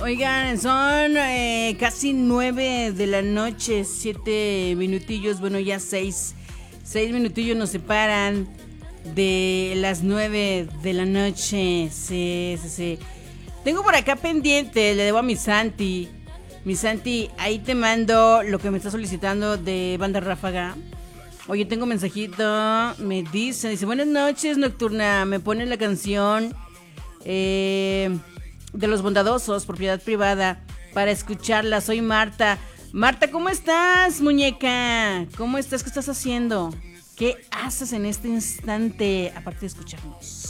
Oigan, son casi 9 de la noche, 7 minutillos, bueno ya 6 minutillos nos separan de las 9 de la noche. Sí. Tengo por acá pendiente, le debo a mi Santi, ahí te mando lo que me está solicitando de Banda Ráfaga. Oye, tengo un mensajito, me dice, buenas noches Nocturna, me pone la canción de Los Bondadosos, Propiedad Privada, para escucharla. Soy Marta. Marta, ¿cómo estás, muñeca? ¿Cómo estás? ¿Qué estás haciendo? ¿Qué haces en este instante aparte de escucharnos?